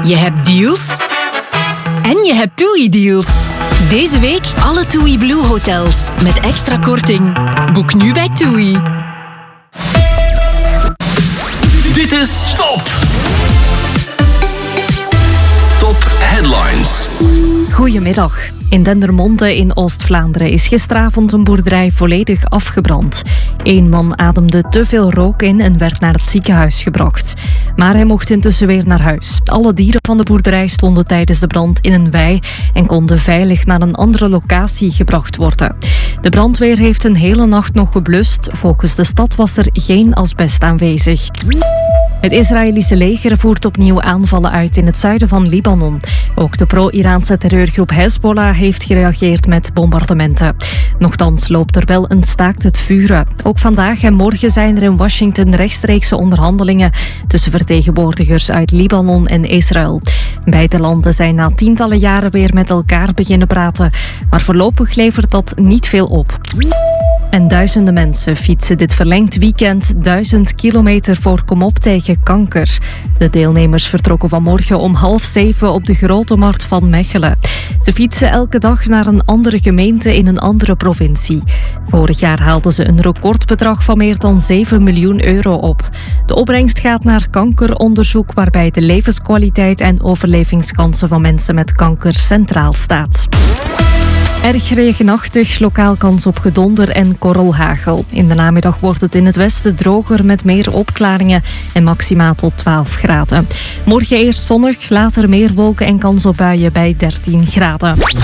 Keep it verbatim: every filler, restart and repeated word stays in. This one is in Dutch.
Je hebt deals en je hebt TUI-deals. Deze week alle TUI Blue hotels met extra korting. Boek nu bij TUI. Dit is Top! Top Headlines. Goedemiddag. In Dendermonde in Oost-Vlaanderen is gisteravond een boerderij volledig afgebrand. Eén man ademde te veel rook in en werd naar het ziekenhuis gebracht. Maar hij mocht intussen weer naar huis. Alle dieren van de boerderij stonden tijdens de brand in een wei en konden veilig naar een andere locatie gebracht worden. De brandweer heeft een hele nacht nog geblust. Volgens de stad was er geen asbest aanwezig. Het Israëlische leger voert opnieuw aanvallen uit in het zuiden van Libanon. Ook de pro-Iraanse terreurgroep Hezbollah heeft gereageerd met bombardementen. Nochtans loopt er wel een staakt het vuren. Ook vandaag en morgen zijn er in Washington rechtstreekse onderhandelingen tussen vertegenwoordigers uit Libanon en Israël. Beide landen zijn na tientallen jaren weer met elkaar beginnen praten, maar voorlopig levert dat niet veel op. En duizenden mensen fietsen dit verlengd weekend duizend kilometer voor Komop tegen kanker. De deelnemers vertrokken vanmorgen om half zeven op de Grote Markt van Mechelen. Ze fietsen elke dag naar een andere gemeente in een andere provincie. Vorig jaar haalden ze een recordbedrag van meer dan zeven miljoen euro op. De opbrengst gaat naar kankeronderzoek waarbij de levenskwaliteit en overlevingskansen van mensen met kanker centraal staat. Erg regenachtig, lokaal kans op gedonder en korrelhagel. In de namiddag wordt het in het westen droger met meer opklaringen en maximaal tot twaalf graden. Morgen eerst zonnig, later meer wolken en kans op buien bij dertien graden.